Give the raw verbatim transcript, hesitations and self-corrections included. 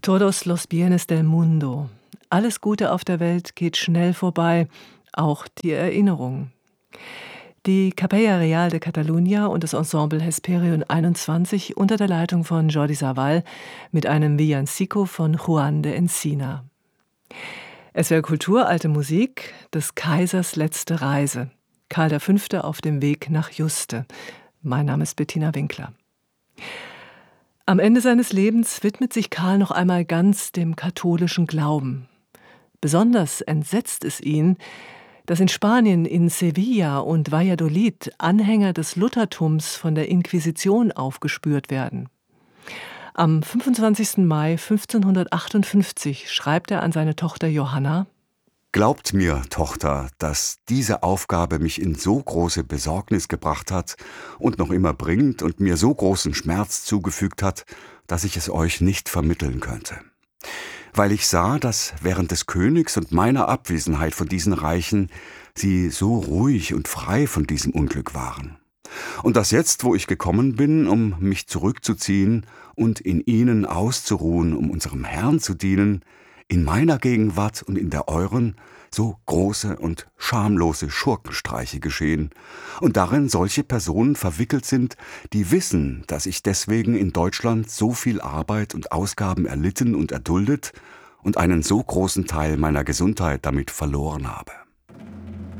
Todos los bienes del mundo. Alles Gute auf der Welt geht schnell vorbei, auch die Erinnerung. Die Capella Real de Catalunya und das Ensemble Hesperion einundzwanzig unter der Leitung von Jordi Savall mit einem Villancico von Juan de Encina. S W R Kultur, alte Musik, des Kaisers letzte Reise. Karl der Fünfte auf dem Weg nach Juste. Mein Name ist Bettina Winkler. Am Ende seines Lebens widmet sich Karl noch einmal ganz dem katholischen Glauben. Besonders entsetzt es ihn, dass in Spanien, in Sevilla und Valladolid Anhänger des Luthertums von der Inquisition aufgespürt werden. Am fünfundzwanzigsten Mai fünfzehnhundertachtundfünfzig schreibt er an seine Tochter Johanna: Glaubt mir, Tochter, dass diese Aufgabe mich in so große Besorgnis gebracht hat und noch immer bringt und mir so großen Schmerz zugefügt hat, dass ich es euch nicht vermitteln könnte. Weil ich sah, dass während des Königs und meiner Abwesenheit von diesen Reichen sie so ruhig und frei von diesem Unglück waren. Und dass jetzt, wo ich gekommen bin, um mich zurückzuziehen und in ihnen auszuruhen, um unserem Herrn zu dienen, in meiner Gegenwart und in der euren so große und schamlose Schurkenstreiche geschehen und darin solche Personen verwickelt sind, die wissen, dass ich deswegen in Deutschland so viel Arbeit und Ausgaben erlitten und erduldet und einen so großen Teil meiner Gesundheit damit verloren habe.